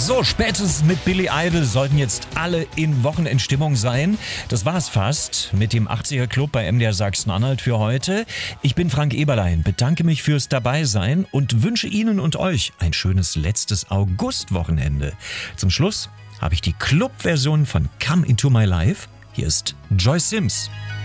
So, spätestens mit Billy Idol sollten jetzt alle in Wochenendstimmung sein. Das war's fast mit dem 80er Club bei MDR Sachsen-Anhalt für heute. Ich bin Frank Eberlein, bedanke mich fürs Dabeisein und wünsche Ihnen und euch ein schönes letztes August-Wochenende. Zum Schluss habe ich die Club-Version von Come Into My Life. Hier ist Joy Sims.